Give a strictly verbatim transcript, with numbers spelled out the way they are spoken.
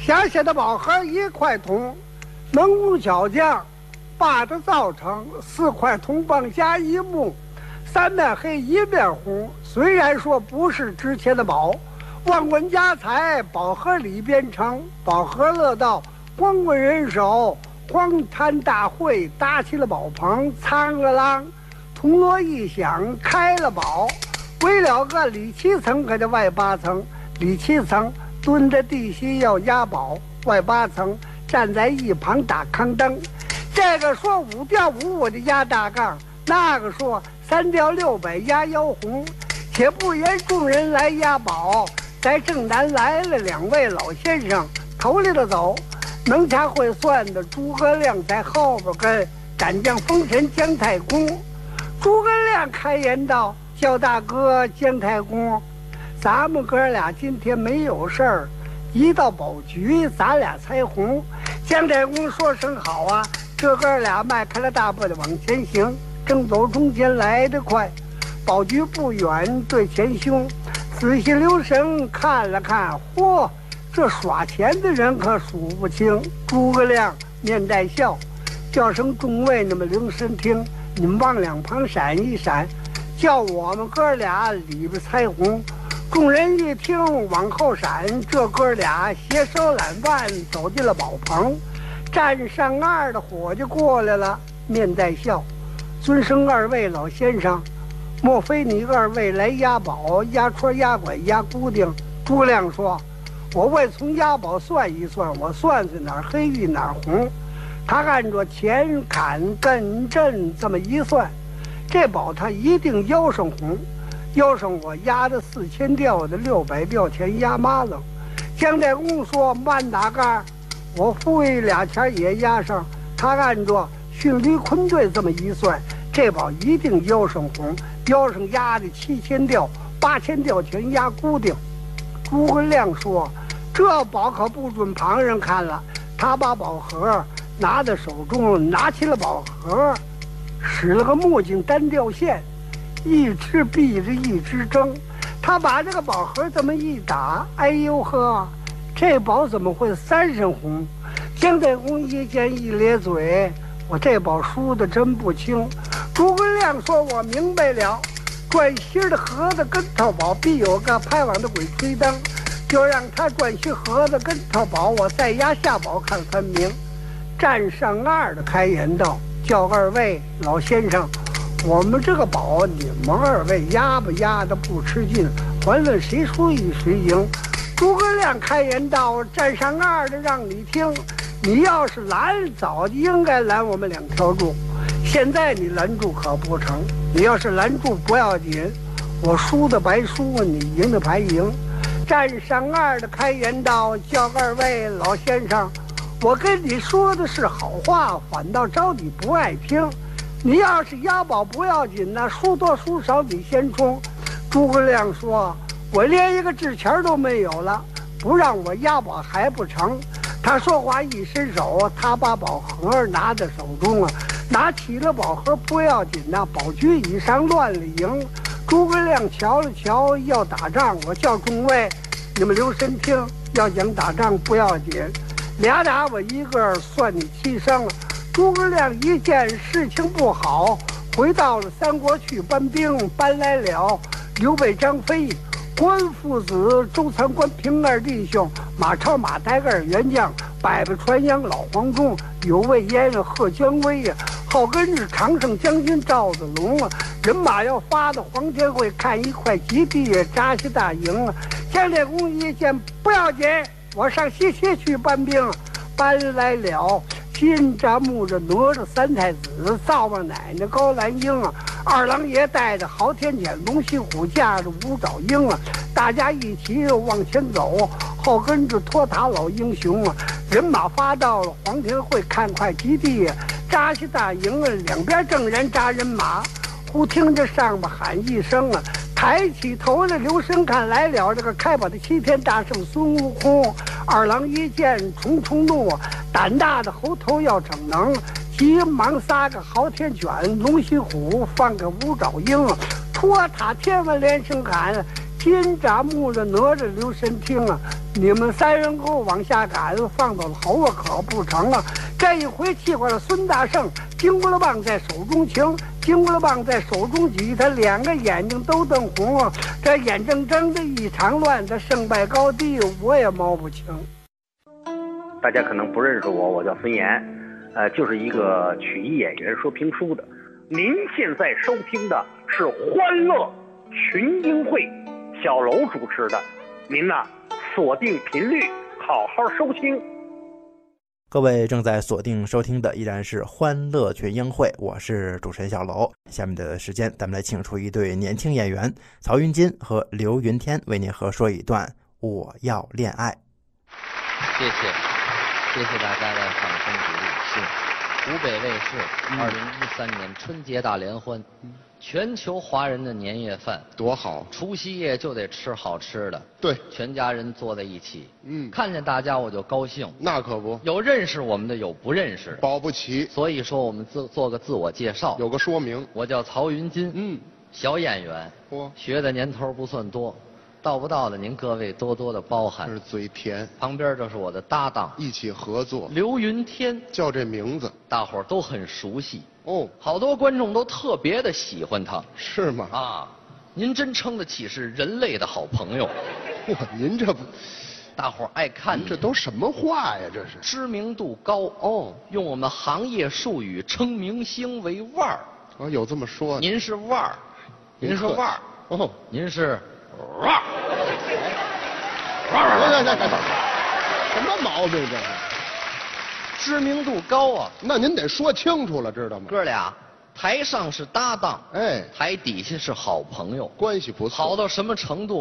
下下的宝盒一块铜，能工巧匠把它造成四块铜棒加一木，三面黑一面红。虽然说不是值钱的宝，万贯家财宝盒里边成。宝盒乐道光棍人手，荒滩大会搭起了宝棚。苍了啷，铜锣一响开了宝，围了个里七层可这外八层。里七层蹲在地西要押宝，外八层站在一旁打康灯。这个说五调五我的压大杠，那个说三调六北压腰红。且不言众人来押宝，在正南来了两位老先生，头里头走能掐会算的诸葛亮在后边跟，斩将封神姜太公。诸葛亮开言道：叫大哥姜太公，咱们哥俩今天没有事儿，一到宝局咱俩猜红。姜太公说声好啊，这哥俩迈开了大步的往前行，正走中间来得快，宝局不远对前胸，仔细留神看了看，嚯，这耍钱的人可数不清。诸葛亮面带笑，叫声众位你们留神听，你们往两旁闪一闪，叫我们哥俩里边猜红。众人一听往后闪，这哥俩携手揽腕走进了宝棚。站上二的伙计过来了，面带笑，尊声二位老先生，莫非你二位来押宝、押戳、押拐、押固定？诸葛亮说：我为从押宝算一算，我算算哪儿黑玉哪儿红。他按着前坎艮震这么一算，这宝他一定腰上红，腰上我押的四千吊的六百吊钱押麻了。姜太公说：慢打杆，我富裕俩钱也押上。他按着训驴坤队这么一算，这宝一定腰上红，腰上压的七千吊八千吊全压固定。诸葛亮说：这宝可不准旁人看了。他把宝盒拿在手中，拿起了宝盒，使了个木镜单吊线，一只闭着一只睁。他把这个宝盒这么一打，哎呦呵，这宝怎么会三身红？姜太公一见一咧嘴，我这宝输的真不轻。诸葛亮说：我明白了，转心的盒子跟头宝必有个拍网的鬼吹灯，就让他转心盒子跟头宝，我再压下宝看分明。站上二的开言道：叫二位老先生，我们这个宝你们二位压不压的不吃劲，还论谁输赢谁赢。诸葛亮开言道：站上二的让你听，你要是拦早就应该拦我们两条路，现在你拦住可不成，你要是拦住不要紧，我输的白输，你赢的白赢。站上二的开言道：叫二位老先生，我跟你说的是好话，反倒招你不爱听。你要是押宝不要紧呢，输多输少你先冲。诸葛亮说：我连一个纸钱都没有了，不让我押宝还不成。他说话一伸手，他把宝盒拿在手中啊，拿起了宝盒不要紧呐，宝局以上乱了营。诸葛亮瞧了瞧，要打仗，我叫众位你们留神听，要讲打仗不要紧，俩打我一个算你七伤了。诸葛亮一见事情不好，回到了三国去搬兵，搬来了刘备、张飞、关父子、周参、关平二弟兄，马超、马岱二员将，百百传扬老黄忠，有位燕贺姜维呀，后跟着常胜将军赵子龙啊，人马要发到黄天会看一块基地扎下大营啊。姜太公一见不要紧，我上西岐去搬兵，搬来了金吒、木吒、哪吒三太子，灶王奶奶高兰英啊，二郎爷带着昊天犬、龙须虎驾着五爪鹰啊，大家一起往前走，后跟着托塔老英雄啊，人马发到了黄天会看块基地，扎下大营啊，两边正然扎人马。忽听着上边喊一声啊，抬起头来留神看，来了这个开宝的齐天大圣孙悟空。二郎一见重重怒，胆大的猴头要逞能，急忙撒个昊天犬、龙须虎，放个五爪鹰，托塔天文连声喊， 金吒、木吒、哪吒、刘神听啊，你们三人给我往下赶，放到了好我可不成啊！这一回气坏了孙大圣，金箍棒在手中擎，金箍棒在手中举，他两个眼睛都瞪红啊，这眼睁睁的一场乱，这胜败高低我也摸不清。 大家可能不认识我，我叫孙岩，呃，就是一个曲艺演员，说评书的。您现在收听的是《欢乐群英会》，小楼主持的，您呐锁定频率，好好收听。 各位正在锁定收听的依然是《欢乐群英会》，我是主持人小楼。下面的时间，咱们来请出一对年轻演员曹云金和刘云天，为您合说一段《我要恋爱》。 谢谢，谢谢大家的掌声鼓励。是湖北卫视二零一三年春节大联欢，嗯、全球华人的年夜饭多好！ 除夕夜就得吃好吃的， 对， 全家人坐在一起， 嗯， 看见大家我就高兴。 那可不， 有认识我们的，有不认识的， 保不齐。 所以说，我们自做个自我介绍， 有个说明。 我叫曹云金， 嗯， 小演员， 嚯， 学的年头不算多。到不到的，您各位多多的包涵。 是嘴甜。 旁边这是我的搭档， 一起合作。 刘云天， 叫这名字， 大伙儿都很熟悉哦。 好多观众都特别的喜欢他。 是吗？ 啊，您真称得起是人类的好朋友。 嚯，您这不， 大伙儿爱看你。 这都什么话呀？这是知名度高哦，用我们行业术语称明星为腕儿。 哦，有这么说的。 您是腕儿，您是腕儿哦， 您是。哇！ 什么毛病这是？ 知名度高啊！ 那您得说清楚了，知道吗？ 哥俩台上是搭档， 哎， 台底下是好朋友， 关系不错。 好到什么程度？